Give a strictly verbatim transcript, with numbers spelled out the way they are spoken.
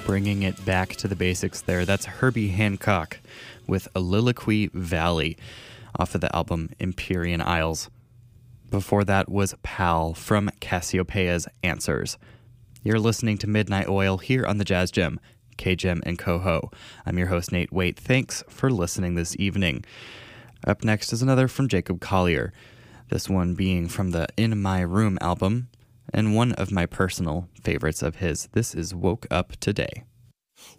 Bringing it back to the basics there. That's Herbie Hancock with Liliqui Valley off of the album Empyrean Isles. Before that was Pal from Cassiopeia's Answers. You're listening to Midnight Oil here on the Jazz Gem, K G E M and Coho. I'm your host, Nate Waite. Thanks for listening this evening. Up next is another from Jacob Collier, this one being from the In My Room album, and one of my personal favorites of his. This is Woke Up Today.